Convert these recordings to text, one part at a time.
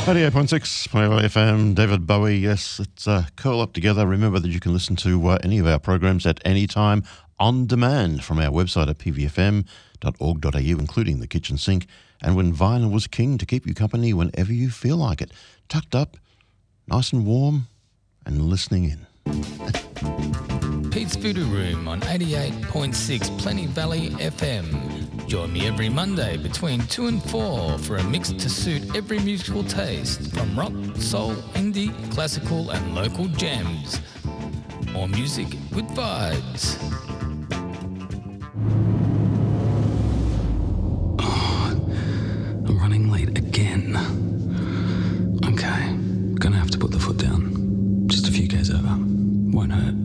88.6 Player FM, David Bowie. Yes, it's curl up together. Remember that you can listen to any of our programs at any time on demand from our website at pvfm.org.au, including the kitchen sink, and when vinyl was king, to keep you company whenever you feel like it. Tucked up, nice and warm, and listening in. Pete's Voodoo Room on 88.6 Plenty Valley FM. Join me every Monday between 2 and 4 for a mix to suit every musical taste, from rock, soul, indie, classical and local jams. More music with vibes. I'm running late again. Okay, gonna have to put the foot down. Just a few k's over. Won't hurt.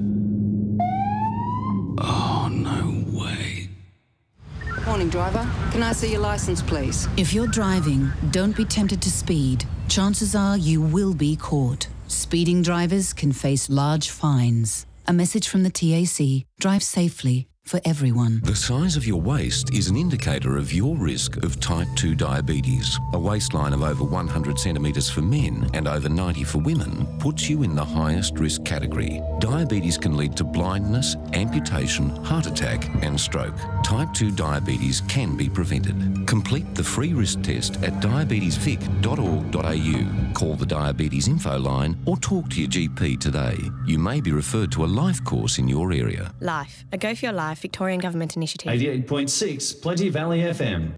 Oh, no way. Morning, driver. Can I see your license, please? If you're driving, don't be tempted to speed. Chances are you will be caught. Speeding drivers can face large fines. A message from the TAC. Drive safely. For everyone. The size of your waist is an indicator of your risk of type 2 diabetes. A waistline of over 100 centimetres for men and over 90 for women puts you in the highest risk category. Diabetes can lead to blindness, amputation, heart attack and stroke. Type 2 diabetes can be prevented. Complete the free risk test at diabetesvic.org.au. Call the Diabetes Info line or talk to your GP today. You may be referred to a life course in your area. Life, a Go For Your Life Victorian Government initiative. 88.6 Plenty Valley FM.